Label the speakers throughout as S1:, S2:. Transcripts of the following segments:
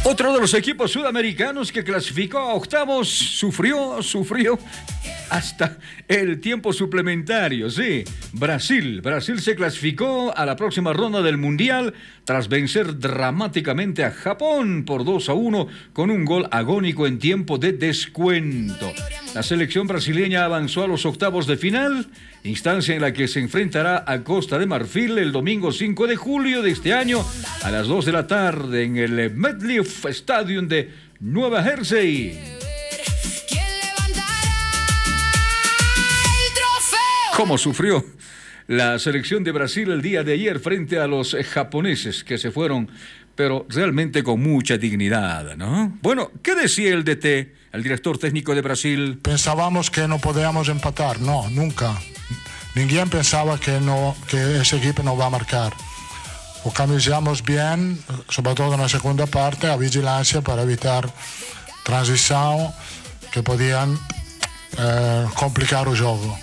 S1: Otro de los equipos sudamericanos que clasificó a octavos sufrió hasta el tiempo suplementario, sí. Brasil se clasificó a la próxima ronda del Mundial tras vencer dramáticamente a Japón por 2-1 con un gol agónico en tiempo de descuento. La selección brasileña avanzó a los octavos de final, instancia en la que se enfrentará a Costa de Marfil el domingo 5 de julio de este año a las 2 de la tarde en el MetLife Stadium de Nueva Jersey. ¿Cómo sufrió la selección de Brasil el día de ayer frente a los japoneses que se fueron, pero realmente con mucha dignidad, ¿no? Bueno, ¿qué decía el DT, el director técnico de Brasil?
S2: Pensábamos que no podíamos empatar, no, nunca. Ninguém pensaba que ese equipo no va a marcar. Organizamos bien, sobre todo en la segunda parte, a vigilancia para evitar transición que podían complicar el juego.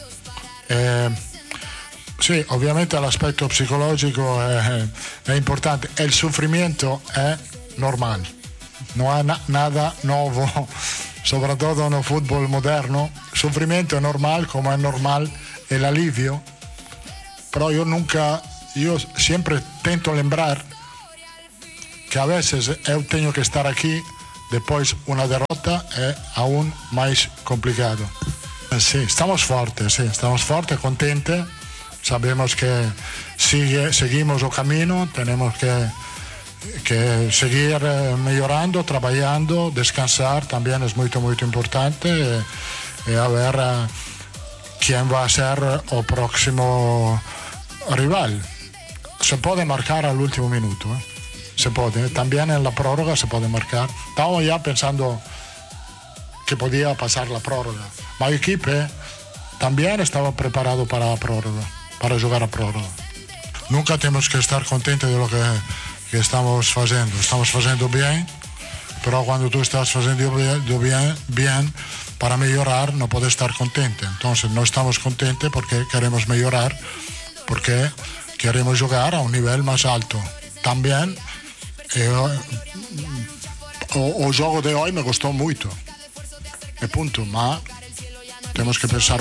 S2: Sí, ovviamente l'aspetto psicologico è importante. Il sufrimiento è normale, non è nada nuovo, soprattutto nel football moderno. Il sufrimiento è normale, come è normale l'alivio. Però io sempre tento lembrar che a veces eu tenho que estar aquí, después una derrota è aún más complicado. Sí, estamos fuertes, contentes. Sabemos que seguimos el camino, tenemos que seguir mejorando, trabajando, descansar también es muy, muy importante y a ver quién va a ser el próximo rival. Se puede marcar al último minuto, se puede, también en la prórroga se puede marcar. Estamos ya pensando que podía pasar la prórroga. Ma el equipo también estaba preparado para la prórroga, para jugar a prórroga. Nunca tenemos que estar contentos de lo que estamos haciendo. Estamos haciendo bien, pero cuando tú estás haciendo bien, para mejorar no puedes estar contento. Entonces no estamos contentos porque queremos mejorar, porque queremos jugar a un nivel más alto. También el juego de hoy me costó mucho. E punto, ma temos que pensar